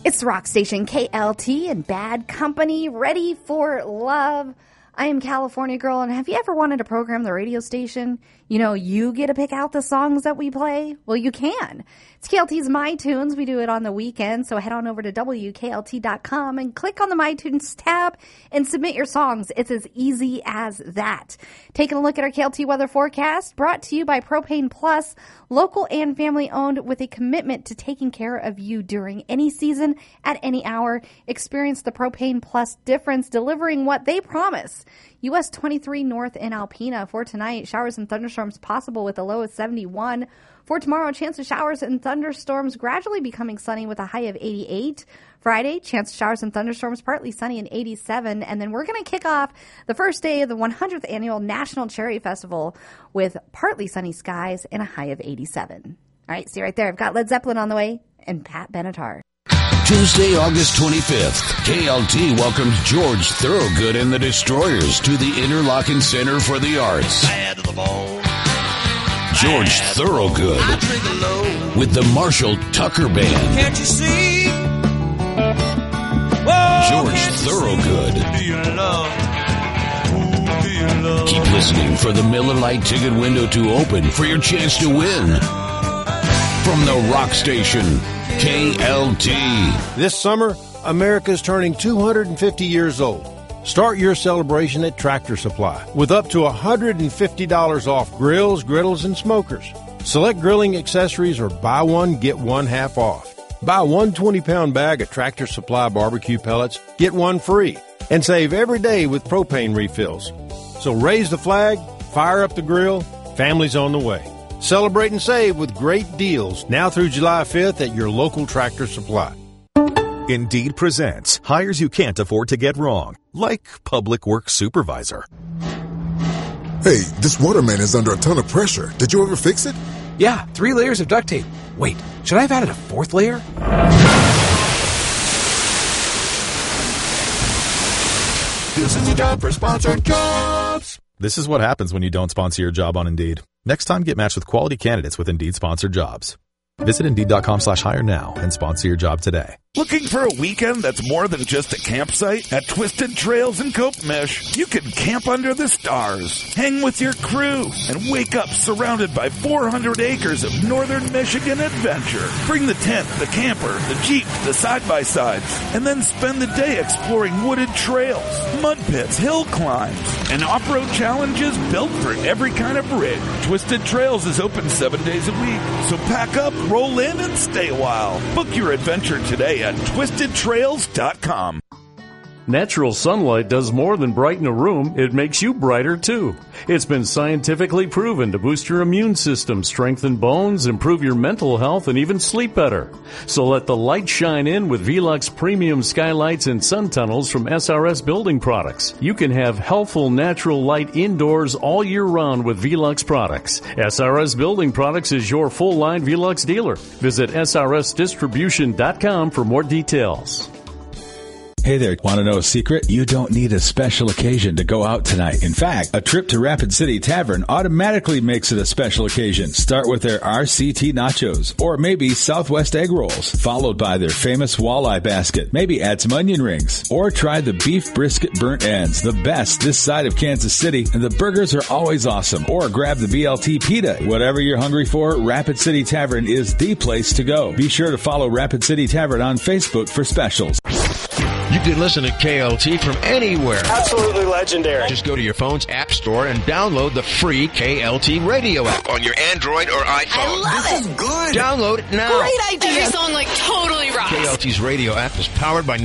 It's the rock station KLT and Bad Company, ready for love. I am California Girl, and have you ever wanted to program the radio station? You know, you get to pick out the songs that we play? Well, you can. It's KLT's My Tunes. We do it on the weekend, so head on over to WKLT.com and click on the My Tunes tab and submit your songs. It's as easy as that. Taking a look at our KLT weather forecast, brought to you by Propane Plus, local and family owned with a commitment to taking care of you during any season, at any hour. Experience the Propane Plus difference, delivering what they promise. US 23 north in Alpena. For tonight, showers and thunderstorms possible with a low of 71. For tomorrow, chance of showers and thunderstorms gradually becoming sunny with a high of 88. Friday, chance of showers and thunderstorms partly sunny and 87. And then we're going to kick off the first day of the 100th annual National Cherry Festival with partly sunny skies and a high of 87. All right, see right there. I've got Led Zeppelin on the way and Pat Benatar. Tuesday, August 25th, KLT welcomes George Thorogood and the Destroyers to the Interlochen Center for the Arts. George Thorogood with the Marshall Tucker Band. Can't you see? George Thorogood. Keep listening for the Miller Lite ticket window to open for your chance to win. From the rock station, KLT. This summer, America's turning 250 years old. Start your celebration at Tractor Supply with up to $150 off grills, griddles, and smokers. Select grilling accessories or buy one, get one half off. Buy one 20-pound bag of Tractor Supply barbecue pellets, get one free. And save every day with propane refills. So raise the flag, fire up the grill, family's on the way. Celebrate and save with great deals now through July 5th at your local Tractor Supply. Indeed presents hires you can't afford to get wrong, like public works supervisor. Hey, this waterman is under a ton of pressure. Did you ever fix it? Yeah, 3 layers of duct tape. Wait, should I have added a 4th layer? This is a job for Sponsored Jobs. This is what happens when you don't sponsor your job on Indeed. Next time, get matched with quality candidates with Indeed sponsored jobs. Visit Indeed.com/hire now and sponsor your job today. Looking for a weekend that's more than just a campsite? At Twisted Trails in Copemish, you can camp under the stars, hang with your crew, and wake up surrounded by 400 acres of northern Michigan adventure. Bring the tent, the camper, the Jeep, the side-by-sides, and then spend the day exploring wooded trails, mud pits, hill climbs, and off-road challenges built for every kind of rig. Twisted Trails is open 7 days a week, so pack up, roll in, and stay a while. Book your adventure today at twistedtrails.com. Natural sunlight does more than brighten a room, it makes you brighter too. It's been scientifically proven to boost your immune system, strengthen bones, improve your mental health, and even sleep better. So let the light shine in with Velux Premium Skylights and Sun Tunnels from SRS Building Products. You can have healthful natural light indoors all year round with Velux products. SRS Building Products is your full-line Velux dealer. Visit srsdistribution.com for more details. Hey there, want to know a secret? You don't need a special occasion to go out tonight. In fact, a trip to Rapid City Tavern automatically makes it a special occasion. Start with their RCT nachos, or maybe Southwest egg rolls, followed by their famous walleye basket. Maybe add some onion rings, or try the beef brisket burnt ends, the best this side of Kansas City, and the burgers are always awesome. Or grab the BLT pita. Whatever you're hungry for, Rapid City Tavern is the place to go. Be sure to follow Rapid City Tavern on Facebook for specials. You can listen to KLT from anywhere. Absolutely legendary. Just go to your phone's app store and download the free KLT radio app on your Android or iPhone. I love it. Good. Download it now. Great idea. Every song totally rocks. KLT's radio app is powered by